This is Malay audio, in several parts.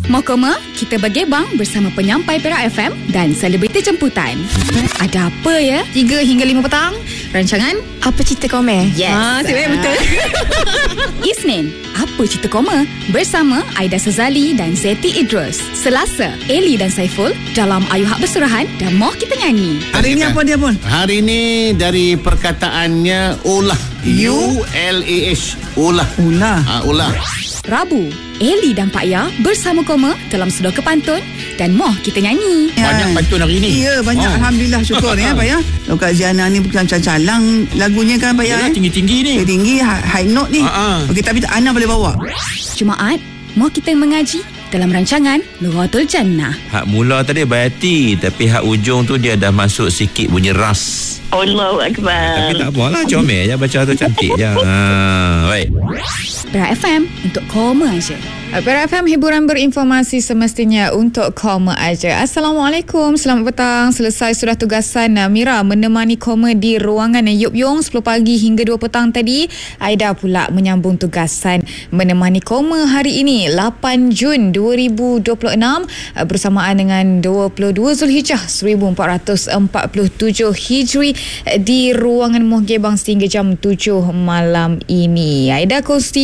Mau koma? Kita bergebang bersama penyampai Perak FM dan selebriti jemputan. Ada apa ya? 3 hingga 5 petang. Rancangan Apa Cerita Koma? Yes. Betul. Isnin, Apa Cerita Koma? Bersama Aida Sazali dan Zeti Idrus. Selasa, Eli dan Saiful dalam Ayu Hak Bersurahan dan Moh Kita Nyanyi. Hari ni apa dia pun? Hari ni dari perkataannya ulah. U-L-A-H. Ulah. Ulah. Rabu, Eli dan Pak Ya bersama Koma dalam Sedor Kepantun dan Moh Kita Nyanyi. Banyak pantun hari ni. Ya, banyak. Alhamdulillah, syukur ya Pak Ya. Kak Ziana ni bukan calang lagunya kan Pak Ya. Tinggi-tinggi ni. Tinggi, high note ni. Okey, tapi Ana boleh bawa. Jumaat, Moh Kita mengaji dalam rancangan Nuratul Jannah. Hak mula tadi Bayati, tapi hak ujung tu dia dah masuk sikit bunyi ras. Allahu Akbar. Tapi tak apalah, comel je baca tu, cantik je. Baik. Perak FM untuk Koma aja. Perak FM, hiburan berinformasi semestinya untuk Koma aja. Assalamualaikum, selamat petang. Selesai sudah tugasan Mira menemani Koma di ruangan Yup Yong 10 pagi hingga 2 petang tadi. Aida pula menyambung tugasan menemani Koma hari ini 8 Jun 2026 bersamaan dengan 22 Zulhijjah 1447 Hijri di ruangan Moh Gebang sehingga jam 7 malam ini. Aida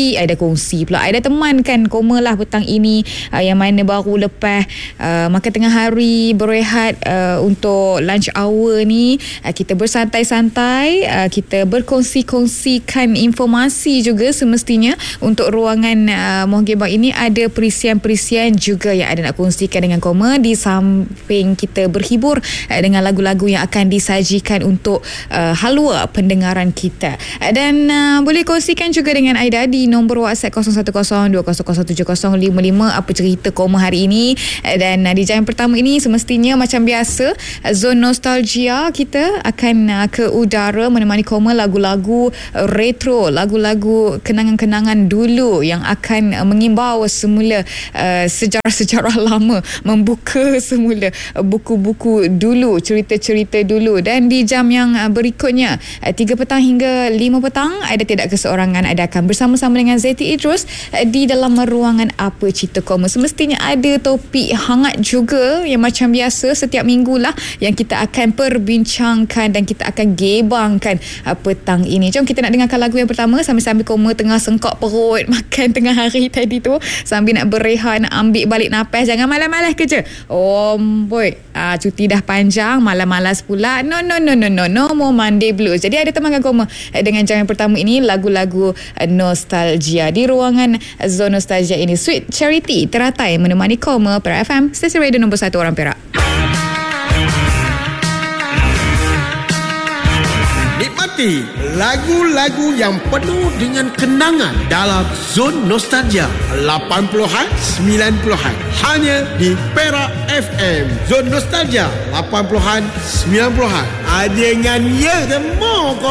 temankan Koma lah petang ini, yang mana baru lepas makan tengah hari, berehat untuk lunch hour ni, kita bersantai-santai, kita berkongsi-kongsikan informasi juga semestinya untuk ruangan Moh Gebang ini. Ada perisian-perisian juga yang ada nak kongsikan dengan Koma, di samping kita berhibur dengan lagu-lagu yang akan disajikan untuk halwa pendengaran kita. Dan boleh kongsikan juga dengan Aida di nombor WhatsApp 0102007055 apa cerita Koma hari ini. Dan di jam pertama ini semestinya macam biasa, zon nostalgia kita akan ke udara menemani Koma lagu-lagu retro, lagu-lagu kenangan-kenangan dulu yang akan mengimbau semula sejarah-sejarah lama, membuka semula buku-buku dulu, cerita-cerita dulu. Dan di jam yang berikutnya 3 petang hingga 5 petang, Aida tidak keseorangan. Aida akan bersama-sama dengan Zeti Idrus di dalam ruangan Apa Cerita Koma. Semestinya ada topik hangat juga yang macam biasa setiap minggu lah yang kita akan perbincangkan dan kita akan gebangkan petang ini. Jom kita nak dengarkan lagu yang pertama sambil-sambil Koma tengah sengkak perut makan tengah hari tadi tu, sambil nak berehat, nak ambil balik nafas. Jangan malas-malas kerja. Oh boy, cuti dah panjang, malas-malas pula. No more Monday blues. Jadi ada temankan Koma dengan jam yang pertama ini lagu-lagu nostalgia di ruangan zon nostalgia ini. Sweet Charity teratai menemani Koma. Perak FM, stesen radio nombor 1 orang Perak. Nikmati lagu-lagu yang penuh dengan kenangan dalam zon nostalgia 80-an, 90-an, hanya di Perak FM. Zon nostalgia 80-an, 90-an. Dengan ya, the more